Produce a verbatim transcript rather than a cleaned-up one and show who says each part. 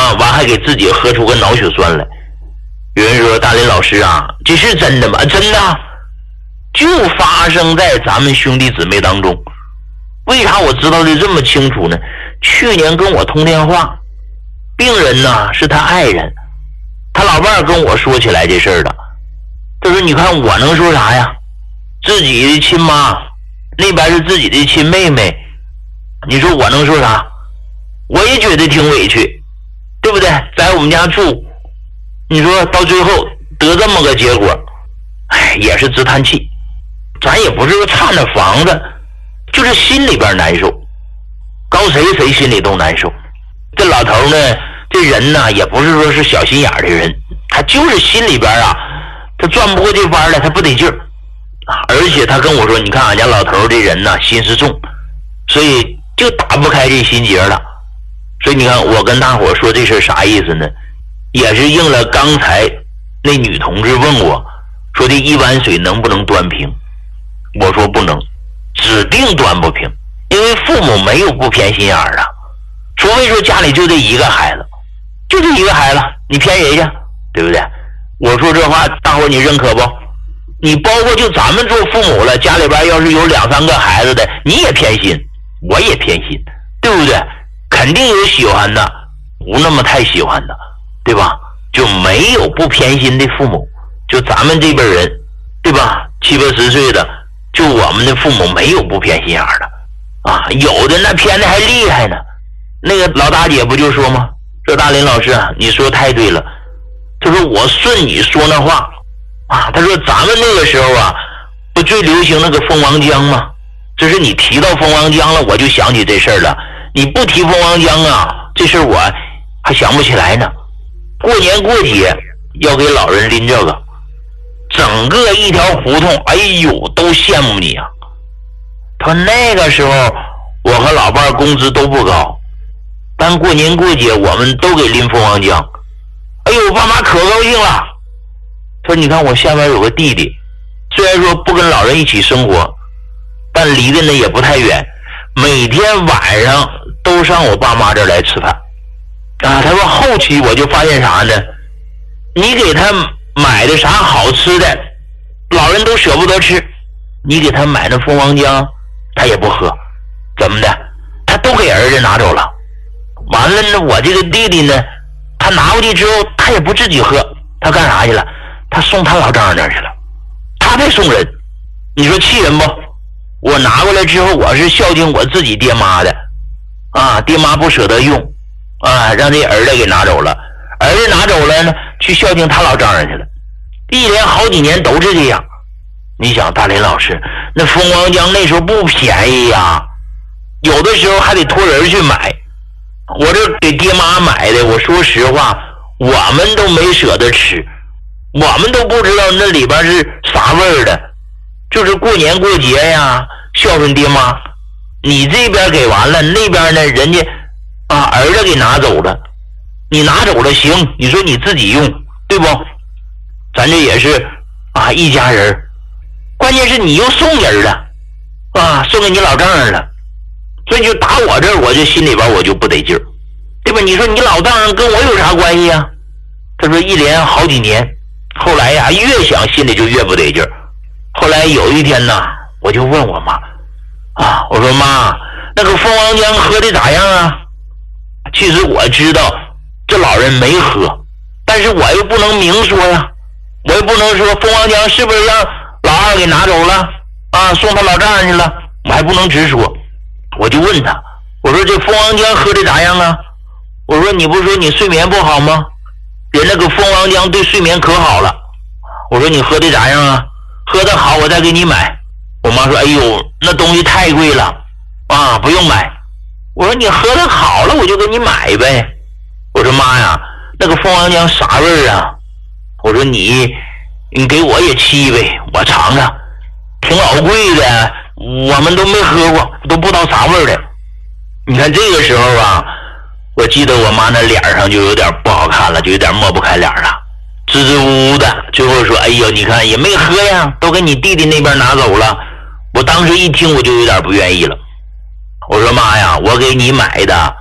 Speaker 1: 啊，完还给自己喝出个脑血栓来。有人说大林老师啊，这是真的吗？真的，就发生在咱们兄弟姊妹当中。为啥我知道的这么清楚呢？去年跟我通电话，病人呢是他爱人，他老伴儿跟我说起来这事儿的。他说你看我能说啥呀，自己的亲妈那边是自己的亲妹妹，你说我能说啥？我也觉得挺委屈，对不对？在我们家住，你说到最后得这么个结果，哎，也是直叹气。咱也不是说差那房子，就是心里边难受，告谁谁心里都难受。这老头呢，这人呢也不是说是小心眼的人，他就是心里边啊，他转不过这弯来，他不得劲儿啊。而且他跟我说，你看俺家老头这人呢心思重，所以就打不开这心结了。所以你看我跟大伙说这事啥意思呢？也是应了刚才那女同志问我说这一碗水能不能端平，我说不能，指定端不平。因为父母没有不偏心眼儿的，除非说家里就这一个孩子，就这一个孩子，你偏谁去，对不对？我说这话大伙你认可不？你包括就咱们做父母了，家里边要是有两三个孩子的，你也偏心，我也偏心，对不对？肯定有喜欢的，不那么太喜欢的，对吧？就没有不偏心的父母，就咱们这辈人，对吧？七八十岁的，就我们的父母没有不偏心眼的啊，有的那偏的还厉害呢。那个老大姐不就说吗？说大林老师啊，你说太对了。他说我顺你说那话啊，他说咱们那个时候啊，不最流行那个蜂王浆吗？这是你提到蜂王浆了，我就想起这事儿了。你不提蜂王浆啊，这事儿我还想不起来呢。过年过节要给老人拎这个，整个一条胡同，哎呦，都羡慕你啊。他说那个时候我和老伴工资都不高，但过年过节我们都给拎蜂王浆。哎呦，我爸妈可高兴了。他说你看我下面有个弟弟，虽然说不跟老人一起生活，但离得呢也不太远，每天晚上都上我爸妈这儿来吃饭啊。他说后期我就发现啥呢，你给他买的啥好吃的老人都舍不得吃，你给他买那蜂王浆他也不喝，怎么的他都给儿子拿走了。完了呢，我这个弟弟呢，他拿过去之后他也不自己喝，他干啥去了？他送他老丈人那儿去了，他再送人，你说气人不？我拿过来之后我是孝敬我自己爹妈的啊，爹妈不舍得用啊，让这儿子给拿走了，儿子拿走了呢，去孝敬他老丈人去了，一连好几年都是这样。你想大林老师，那蜂王浆那时候不便宜呀，有的时候还得托人去买。我这给爹妈买的，我说实话我们都没舍得吃，我们都不知道那里边是啥味儿的，就是过年过节呀孝顺爹妈。你这边给完了，那边呢人家啊儿子给拿走了，你拿走了行，你说你自己用对不？咱这也是啊一家人，关键是你又送人了啊，送给你老丈人了，所以就打我这儿，我这心里边我就不得劲儿，对吧？你说你老丈人跟我有啥关系啊？他说一连好几年，后来呀越想心里就越不得劲儿。后来有一天呢，我就问我妈啊，我说妈，那个蜂王浆喝的咋样啊？其实我知道这老人没喝，但是我又不能明说呀，我又不能说蜂王浆是不是让老二给拿走了啊，送他老丈人去了，我还不能直说。我就问他，我说这蜂王浆喝的咋样啊？我说你不是说你睡眠不好吗？人那个蜂王浆对睡眠可好了。我说你喝的咋样啊？喝的好我再给你买。我妈说哎呦那东西太贵了啊，不用买。我说你喝的好了我就给你买呗。我说妈呀，那个蜂王浆啥味儿啊？我说你你给我也沏一杯我尝尝，挺老贵的，我们都没喝过，都不知道啥味儿的。你看这个时候啊，我记得我妈那脸上就有点不好看了，就有点抹不开脸了，支支吾吾的。最后说哎呦你看也没喝呀，都给你弟弟那边拿走了。我当时一听我就有点不愿意了，我说妈呀，我给你买的